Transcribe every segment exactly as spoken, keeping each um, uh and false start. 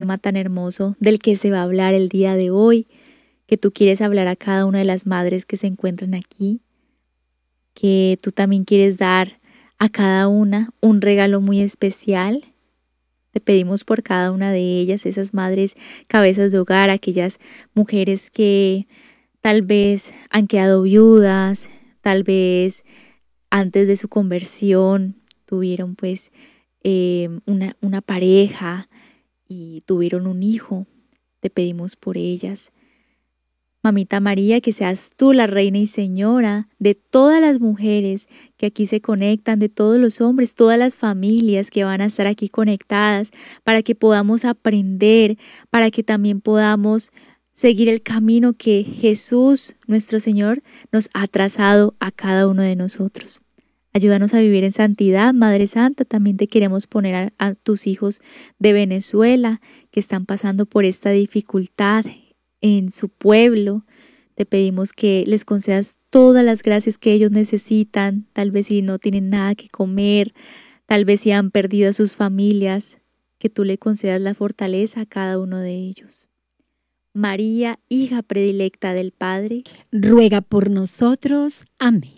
tema tan hermoso del que se va a hablar el día de hoy, que tú quieres hablar a cada una de las madres que se encuentran aquí, que tú también quieres dar a cada una un regalo muy especial. Te pedimos por cada una de ellas, esas madres cabezas de hogar, aquellas mujeres que tal vez han quedado viudas, tal vez antes de su conversión tuvieron pues eh, una, una pareja y tuvieron un hijo. Te pedimos por ellas. Mamita María, que seas tú la reina y señora de todas las mujeres que aquí se conectan, de todos los hombres, todas las familias que van a estar aquí conectadas, para que podamos aprender, para que también podamos seguir el camino que Jesús, nuestro Señor, nos ha trazado a cada uno de nosotros. Ayúdanos a vivir en santidad, Madre Santa. También te queremos poner a, a tus hijos de Venezuela que están pasando por esta dificultad en su pueblo. Te pedimos que les concedas todas las gracias que ellos necesitan, tal vez si no tienen nada que comer, tal vez si han perdido a sus familias, que tú le concedas la fortaleza a cada uno de ellos. María, hija predilecta del Padre, ruega por nosotros. Amén.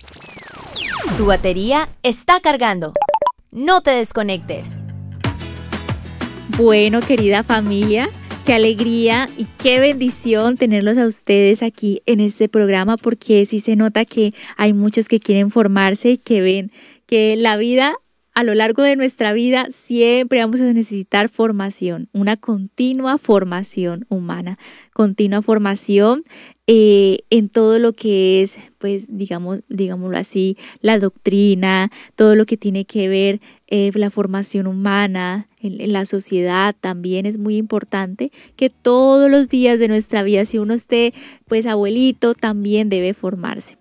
Tu batería está cargando. No te desconectes. Bueno, querida familia, qué alegría y qué bendición tenerlos a ustedes aquí en este programa, porque sí se nota que hay muchos que quieren formarse y que ven que la vida, a lo largo de nuestra vida, siempre vamos a necesitar formación, una continua formación humana, continua formación eh, en todo lo que es, pues, digamos, digámoslo así, la doctrina, todo lo que tiene que ver eh, la formación humana, en, en la sociedad también es muy importante que todos los días de nuestra vida, si uno esté, pues, abuelito, también debe formarse.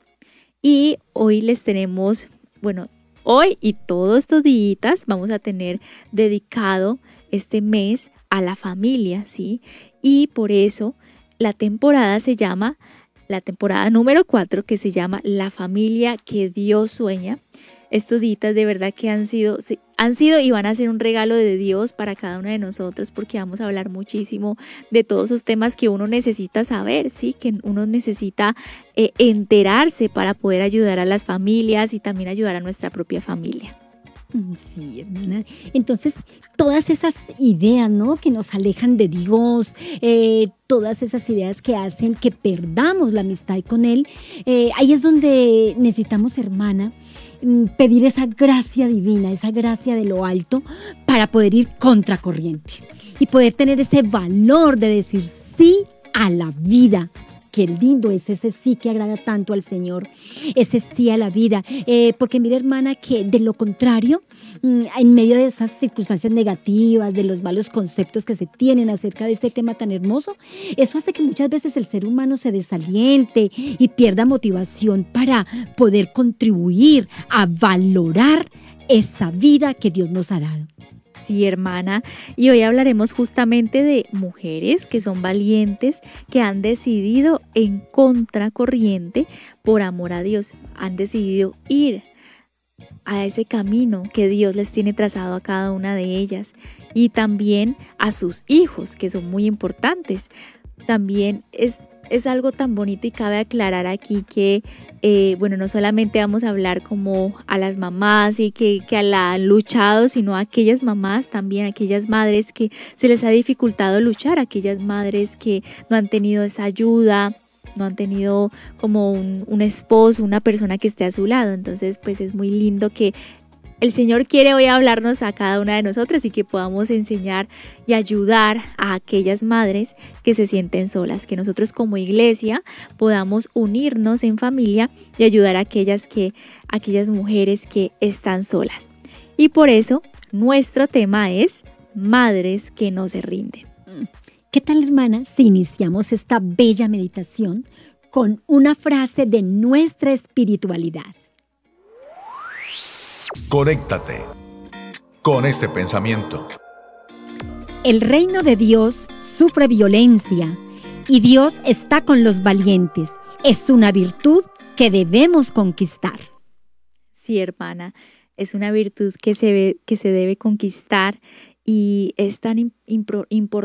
Y hoy les tenemos, bueno, hoy y todos estos días vamos a tener dedicado este mes a la familia, ¿sí? Y por eso la temporada se llama, la temporada número cuatro, que se llama La familia que Dios sueña. Estos días de verdad que han sido, han sido y van a ser un regalo de Dios para cada uno de nosotros, porque vamos a hablar muchísimo de todos esos temas que uno necesita saber, ¿sí? Que uno necesita eh, enterarse para poder ayudar a las familias y también ayudar a nuestra propia familia. Sí, hermana. Entonces, todas esas ideas, ¿no?, que nos alejan de Dios, eh, todas esas ideas que hacen que perdamos la amistad con Él, eh, ahí es donde necesitamos, hermana, pedir esa gracia divina, esa gracia de lo alto para poder ir contracorriente y poder tener ese valor de decir sí a la vida. Qué lindo es ese sí que agrada tanto al Señor, ese sí a la vida, eh, porque mira, hermana, que de lo contrario, en medio de esas circunstancias negativas, de los malos conceptos que se tienen acerca de este tema tan hermoso, eso hace que muchas veces el ser humano se desaliente y pierda motivación para poder contribuir a valorar esa vida que Dios nos ha dado. Sí, hermana, y hoy hablaremos justamente de mujeres que son valientes, que han decidido en contracorriente por amor a Dios, han decidido ir a ese camino que Dios les tiene trazado a cada una de ellas y también a sus hijos, que son muy importantes. También es, es algo tan bonito y cabe aclarar aquí que, eh, bueno, no solamente vamos a hablar como a las mamás y que, que a la han luchado, sino a aquellas mamás también, aquellas madres que se les ha dificultado luchar, aquellas madres que no han tenido esa ayuda, no han tenido como un, un esposo, una persona que esté a su lado. Entonces, pues es muy lindo que el Señor quiere hoy hablarnos a cada una de nosotras y que podamos enseñar y ayudar a aquellas madres que se sienten solas, que nosotros como iglesia podamos unirnos en familia y ayudar a aquellas, que, a aquellas mujeres que están solas. Y por eso nuestro tema es madres que no se rinden. ¿Qué tal, hermana, si iniciamos esta bella meditación con una frase de nuestra espiritualidad? Conéctate con este pensamiento. El reino de Dios sufre violencia y Dios está con los valientes. Es una virtud que debemos conquistar. Sí, hermana, es una virtud que se, ve, que se debe conquistar y es tan importante